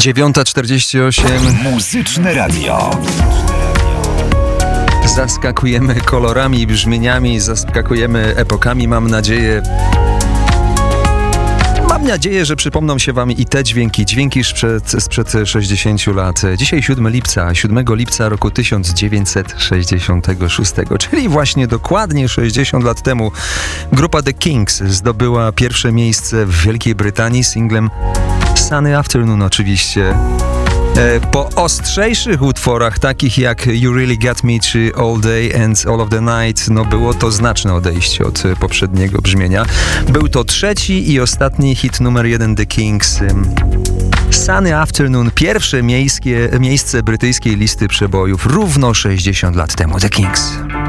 9:48. Muzyczne radio. Zaskakujemy kolorami, brzmieniami, zaskakujemy epokami, mam nadzieję. Mam nadzieję, że przypomną się wam i te dźwięki sprzed 60 lat. Dzisiaj 7 lipca roku 1966, czyli właśnie dokładnie 60 lat temu grupa The Kinks zdobyła pierwsze miejsce w Wielkiej Brytanii singlem Sunny Afternoon oczywiście. Po ostrzejszych utworach, takich jak You Really Got Me czy All Day and All of the Night, było to znaczne odejście od poprzedniego brzmienia. Był to trzeci i ostatni hit numer 1 The Kinks. Sunny Afternoon, pierwsze miejsce brytyjskiej listy przebojów równo 60 lat temu. The Kinks.